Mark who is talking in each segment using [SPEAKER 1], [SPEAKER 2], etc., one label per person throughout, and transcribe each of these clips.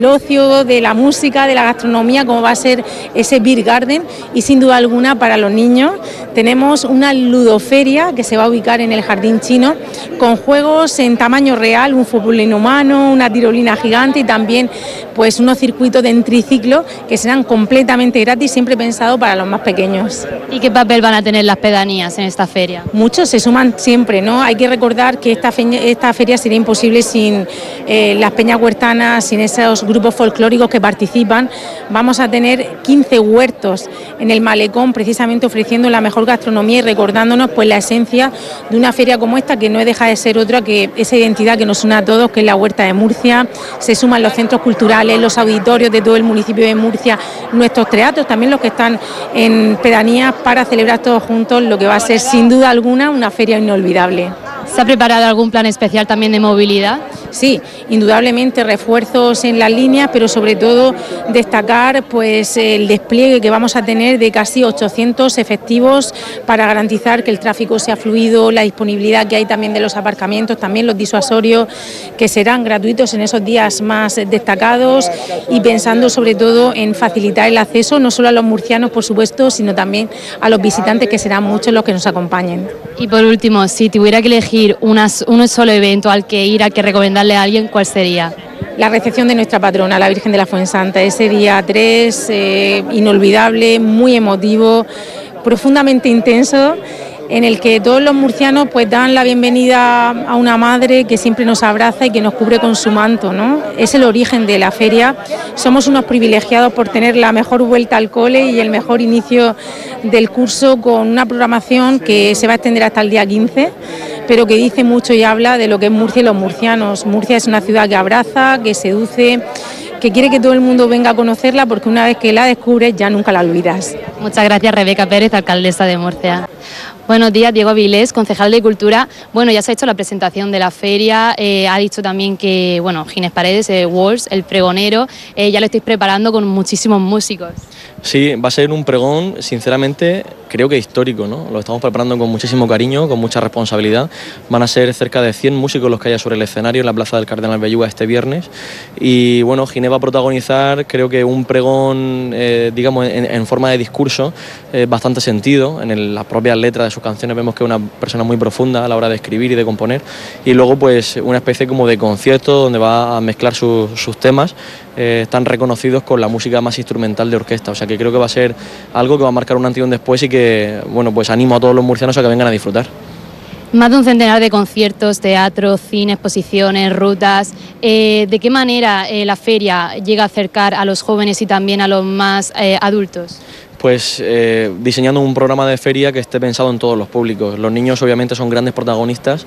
[SPEAKER 1] El ocio, de la música, de la gastronomía, como va a ser ese Beer Garden, y sin duda alguna para los niños tenemos una ludoferia que se va a ubicar en el Jardín Chino con juegos en tamaño real, un fútbol inhumano, una tirolina gigante y también pues unos circuitos de triciclo que serán completamente gratis, siempre pensado para los más pequeños.
[SPEAKER 2] ¿Y qué papel van a tener las pedanías en esta feria?
[SPEAKER 1] Muchos se suman siempre, ¿no? Hay que recordar que esta feria sería imposible sin las peñas huertanas, sin esos grupos folclóricos que participan. Vamos a tener 15 huertos en el malecón, precisamente ofreciendo la mejor gastronomía y recordándonos pues la esencia de una feria como esta, que no deja de ser otra que esa identidad que nos une a todos, que es la Huerta de Murcia. Se suman los centros culturales, los auditorios de todo el municipio de Murcia, nuestros teatros, también los que están en pedanías, para celebrar todos juntos lo que va a ser sin duda alguna una feria inolvidable.
[SPEAKER 2] ¿Se ha preparado algún plan especial también de movilidad?
[SPEAKER 1] Sí, indudablemente refuerzos en las líneas, pero sobre todo destacar pues el despliegue que vamos a tener de casi 800 efectivos para garantizar que el tráfico sea fluido, la disponibilidad que hay también de los aparcamientos, también los disuasorios que serán gratuitos en esos días más destacados, y pensando sobre todo en facilitar el acceso no solo a los murcianos, por supuesto, sino también a los visitantes, que serán muchos los que nos acompañen.
[SPEAKER 2] Y por último, si tuviera que elegir un solo evento al que ir, al que recomendarle a alguien, ¿cuál sería?
[SPEAKER 1] La recepción de nuestra patrona, la Virgen de la Fuensanta, ese día 3, inolvidable, muy emotivo, profundamente intenso, en el que todos los murcianos pues dan la bienvenida a una madre que siempre nos abraza y que nos cubre con su manto, ¿no? Es el origen de la feria. Somos unos privilegiados por tener la mejor vuelta al cole y el mejor inicio del curso, con una programación que se va a extender hasta el día 15, pero que dice mucho y habla de lo que es Murcia y los murcianos. Murcia es una ciudad que abraza, que seduce, que quiere que todo el mundo venga a conocerla, porque una vez que la descubres ya nunca la olvidas.
[SPEAKER 2] Muchas gracias, Rebeca Pérez, alcaldesa de Murcia. Buenos días, Diego Avilés, concejal de Cultura. Bueno, ya se ha hecho la presentación de la feria, ha dicho también que, bueno, Ginés Paredes, Walls, el pregonero, ya lo estáis preparando con muchísimos músicos.
[SPEAKER 3] Sí, va a ser un pregón, sinceramente, creo que histórico, ¿no? Lo estamos preparando con muchísimo cariño, con mucha responsabilidad. Van a ser cerca de 100 músicos los que haya sobre el escenario en la Plaza del Cardenal Belluga este viernes. Y bueno, Ginés va a protagonizar, creo que un pregón, digamos, en forma de discurso, bastante sentido. En las propias letras de sus canciones vemos que es una persona muy profunda a la hora de escribir y de componer. Y luego, pues, una especie como de concierto donde va a mezclar sus temas, tan reconocidos, con la música más instrumental de orquesta. O sea que creo que va a ser algo que va a marcar un antes y un después, y que, bueno, pues animo a todos los murcianos a que vengan a disfrutar.
[SPEAKER 2] Más de un centenar de conciertos, teatro, cine, exposiciones, rutas. ¿De qué manera la feria llega a acercar a los jóvenes y también a los más adultos?
[SPEAKER 3] Pues diseñando un programa de feria que esté pensado en todos los públicos. Los niños obviamente son grandes protagonistas,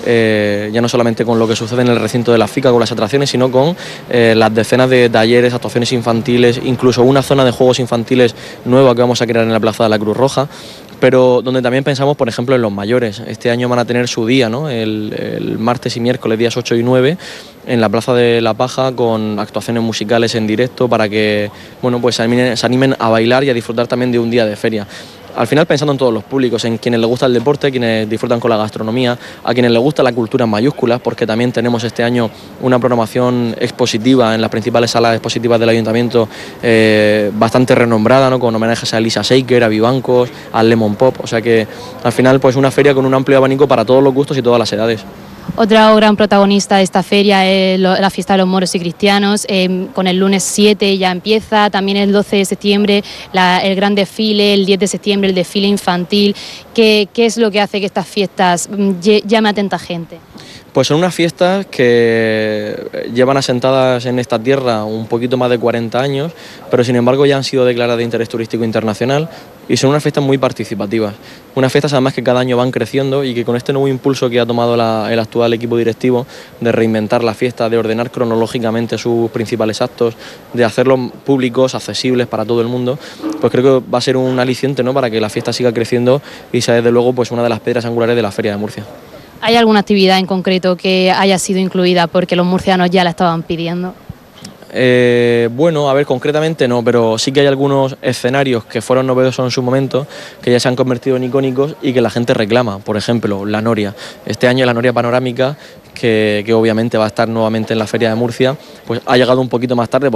[SPEAKER 3] ya no solamente con lo que sucede en el recinto de la FICA, con las atracciones, sino con las decenas de talleres, actuaciones infantiles, incluso una zona de juegos infantiles nueva que vamos a crear en la Plaza de la Cruz Roja, pero donde también pensamos, por ejemplo, en los mayores. Este año van a tener su día, ¿no? El martes y miércoles, días 8 y 9, en la Plaza de la Paja, con actuaciones musicales en directo para que, bueno, pues se animen a bailar y a disfrutar también de un día de feria. Al final pensando en todos los públicos, en quienes les gusta el deporte, quienes disfrutan con la gastronomía, a quienes les gusta la cultura en mayúsculas, porque también tenemos este año una programación expositiva en las principales salas expositivas del Ayuntamiento, bastante renombrada, ¿no? Con homenajes a Elisa Shaker, a Vivancos, al Lemon Pop. O sea que al final, pues, una feria con un amplio abanico para todos los gustos y todas las edades.
[SPEAKER 2] Otro gran protagonista de esta feria es la fiesta de los moros y cristianos, con el lunes 7 ya empieza, también el 12 de septiembre el gran desfile, el 10 de septiembre el desfile infantil. ¿Qué es lo que hace que estas fiestas llamen a tanta gente?
[SPEAKER 3] Pues son unas fiestas que llevan asentadas en esta tierra un poquito más de 40 años, pero sin embargo ya han sido declaradas de interés turístico internacional, y son unas fiestas muy participativas. Unas fiestas además que cada año van creciendo, y que con este nuevo impulso que ha tomado el actual equipo directivo de reinventar la fiesta, de ordenar cronológicamente sus principales actos, de hacerlos públicos, accesibles para todo el mundo, pues creo que va a ser un aliciente, ¿no?, para que la fiesta siga creciendo y sea desde luego pues una de las piedras angulares de la Feria de Murcia.
[SPEAKER 2] ¿Hay alguna actividad en concreto que haya sido incluida porque los murcianos ya la estaban pidiendo?
[SPEAKER 3] Bueno, a ver, concretamente no, pero sí que hay algunos escenarios que fueron novedosos en su momento, que ya se han convertido en icónicos y que la gente reclama. Por ejemplo, la noria. Este año la noria panorámica, que obviamente va a estar nuevamente en la Feria de Murcia, pues ha llegado un poquito más tarde.